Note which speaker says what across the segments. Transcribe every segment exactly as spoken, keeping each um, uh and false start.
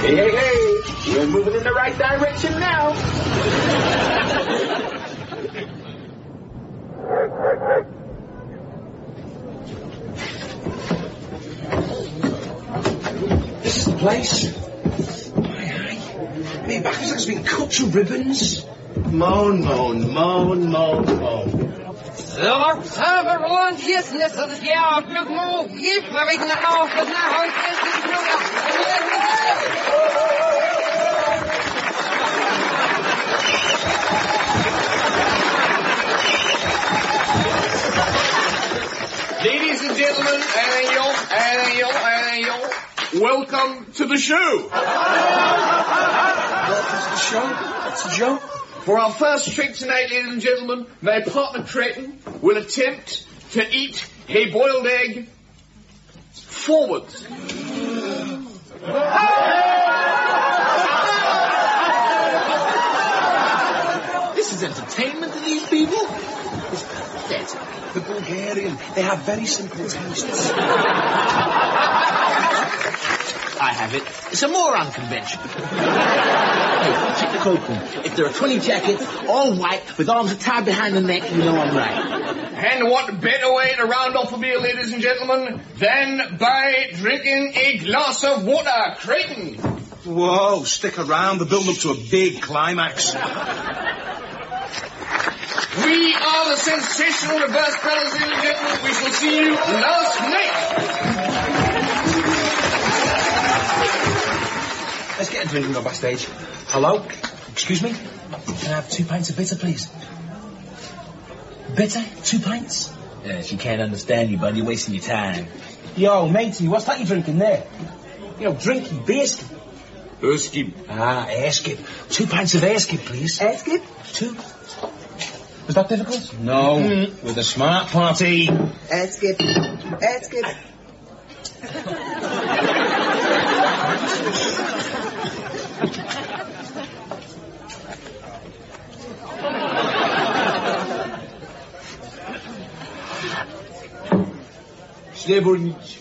Speaker 1: Hey, hey, hey. We're moving in the right direction now.
Speaker 2: This is the place. Aye, aye. I mean, back has been cut to ribbons.
Speaker 1: Moan, moan, moan, moan, moan.
Speaker 3: Silver, silver, one, yes, yes, das ist ja auch noch mal. Gib mir wegen der Haus, das nach Haus ist nicht nur.
Speaker 4: Ladies and gentlemen, and yo, and yo, and yo, welcome to the show.
Speaker 2: Welcome to the show. It's a joke.
Speaker 4: For our first trick tonight, ladies and gentlemen, my partner Creighton will attempt to eat a boiled egg forwards.
Speaker 1: This is entertainment to these people? It's pathetic.
Speaker 2: The Bulgarian, they have very simple tastes.
Speaker 1: I have it. It's a more unconventional. Hey, check the coat room. If there are twenty jackets, all white, with arms tied behind the neck, you know I'm right.
Speaker 4: And what better way to round off a meal, ladies and gentlemen, than by drinking a glass of water? Creighton.
Speaker 2: Whoa, stick around. They're building up to a big climax.
Speaker 4: We are the sensational Reverse Brothers, ladies and gentlemen. We shall see you last night.
Speaker 2: Let's get a drink and go backstage. Hello? Excuse me? Can I have two pints of bitter, please? Bitter? Two pints?
Speaker 1: Yeah, she can't understand you, bud. You're wasting your time.
Speaker 2: Yo, matey, what's that you're drinking there? You know, drinky, beerskip.
Speaker 4: Erskip.
Speaker 2: Ah, airskip. Two pints of airskip, please.
Speaker 5: Airskip?
Speaker 2: Two. Was that difficult?
Speaker 1: No, mm. With a smart party.
Speaker 5: Airskip. Airskip.
Speaker 4: Srebrenic.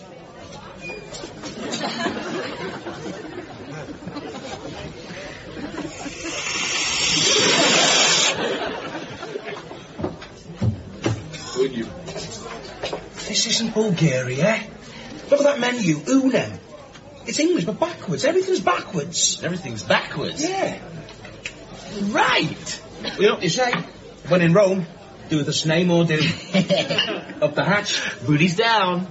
Speaker 2: This isn't Bulgaria. Look at that menu, Unem. It's English, but backwards. Everything's backwards.
Speaker 1: Everything's backwards.
Speaker 2: Yeah.
Speaker 1: Right.
Speaker 2: You know what you say? When in Rome, do the same or do up the hatch.
Speaker 1: Booty's down.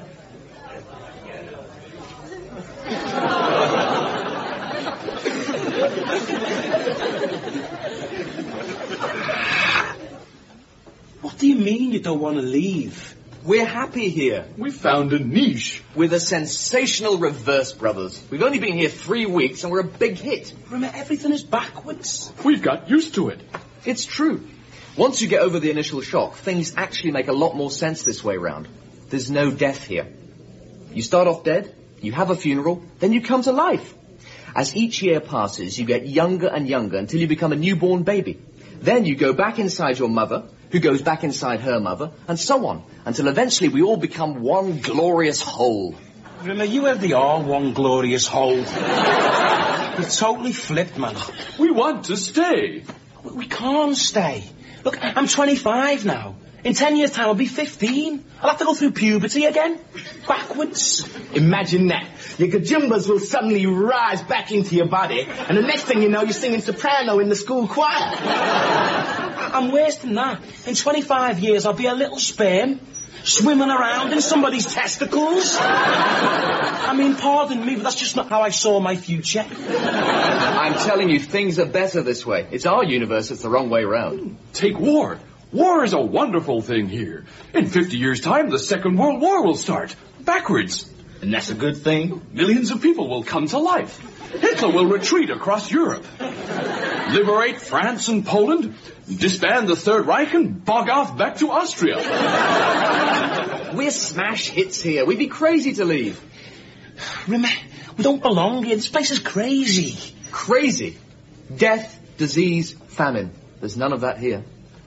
Speaker 2: What do you mean you don't want to leave?
Speaker 6: We're happy here.
Speaker 4: We found a niche.
Speaker 6: We're the sensational Reverse Brothers. We've only been here three weeks and we're a big hit.
Speaker 2: Remember, everything is backwards.
Speaker 4: We've got used to it.
Speaker 6: It's true. Once you get over the initial shock, things actually make a lot more sense this way round. There's no death here. You start off dead, you have a funeral, then you come to life. As each year passes, you get younger and younger until you become a newborn baby. Then you go back inside your mother, who goes back inside her mother, and so on, until eventually we all become one glorious whole.
Speaker 2: Remember, you have the all one glorious whole. You're totally flipped, man.
Speaker 4: We want to stay.
Speaker 2: We can't stay. Look, I'm twenty-five now. In ten years' time, I'll be fifteen. I'll have to go through puberty again. Backwards.
Speaker 1: Imagine that. Your gajumbas will suddenly rise back into your body, and the next thing you know, you're singing soprano in the school choir.
Speaker 2: I'm worse than that. In twenty-five years, I'll be a little sperm, swimming around in somebody's testicles. I mean, pardon me, but that's just not how I saw my future.
Speaker 6: I'm telling you, things are better this way. It's our universe, it's the wrong way round.
Speaker 4: Take war. War is a wonderful thing here. In fifty years' time, the Second World War will start. Backwards.
Speaker 1: And that's a good thing.
Speaker 4: Millions of people will come to life. Hitler will retreat across Europe. Liberate France and Poland. Disband the Third Reich and bog off back to Austria.
Speaker 6: We're smash hits here. We'd be crazy to leave.
Speaker 2: Remember, we don't belong here. This place is crazy.
Speaker 6: Crazy? Death, disease, famine. There's none of that here.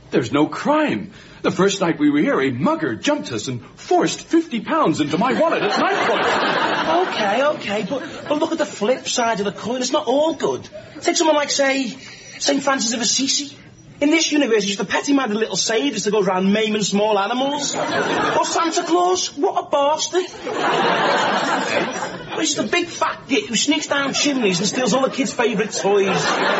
Speaker 4: There's no crime. The first night we were here, a mugger jumped us and forced fifty pounds into my wallet at night point.
Speaker 2: Okay, okay, but, but look at the flip side of the coin. It's not all good. Take someone like, say, Saint Francis of Assisi. In this universe, he's the petty-minded little sadist that goes around maiming small animals. Or Santa Claus. What a bastard. Well, he's the big fat git who sneaks down chimneys and steals all the kids' favourite toys.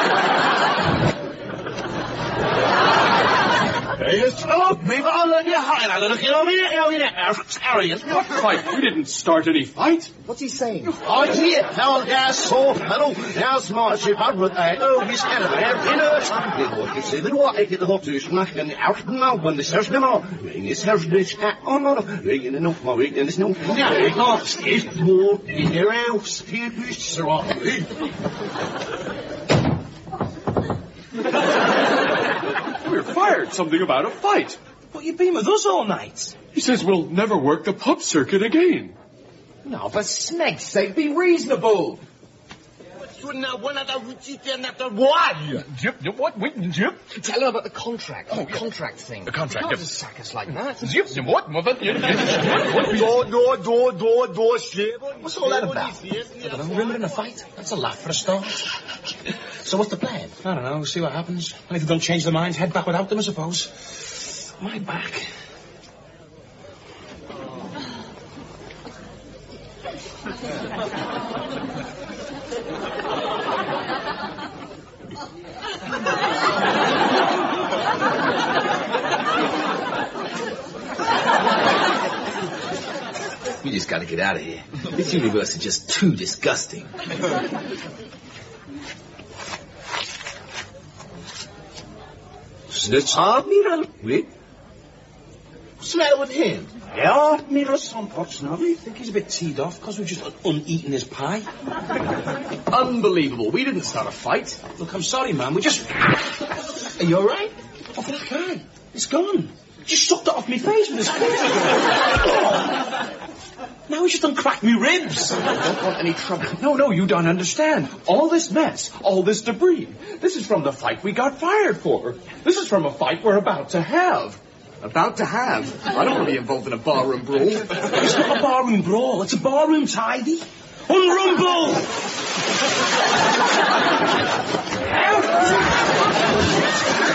Speaker 4: What fight? We didn't start any fight.
Speaker 6: What's he saying?
Speaker 1: Oh, yeah, now gas, soft metal, now smart ship, I'm with that. Oh, he's kind of there, in a something. You see, the water, I get the hot to smack and out now when the search them all. Ring is search this, oh, no, ring in the no, ring in this no. Now, it off, it's more in your house, here, this, sir.
Speaker 4: We're fired. Something about a fight.
Speaker 2: But you've been with us all night.
Speaker 4: He says we'll never work the pub circuit again.
Speaker 6: No, for snake's sake, be reasonable.
Speaker 1: Tell him
Speaker 6: about the contract. Oh, the contract thing.
Speaker 7: The contract.
Speaker 6: You can't just sack us like that.
Speaker 1: What's all that about? I don't know, remember in a fight? That's a laugh for a start. So what's the plan?
Speaker 2: I don't know, see what happens. And if they don't change their minds, head back without them, I suppose. My back.
Speaker 1: We just gotta get out of here. This universe is just too disgusting. What's the matter with him?
Speaker 2: Yeah, Mira, some pots now. I think he's a bit teed off because we've just uneaten his pie.
Speaker 6: Unbelievable. We didn't start a fight.
Speaker 2: Look, I'm sorry, man. We just...
Speaker 1: Are you all right?
Speaker 2: Oh, but I can't. It's gone. Just sucked it off my face with his foot. Now he's just uncracked me ribs.
Speaker 6: I don't want any trouble.
Speaker 4: No, no, you don't understand. All this mess, all this debris, this is from the fight we got fired for. This is from a fight we're about to have.
Speaker 6: About to have? I don't want to be involved in a barroom brawl.
Speaker 2: It's not a barroom brawl. It's a barroom tidy. Unrumble!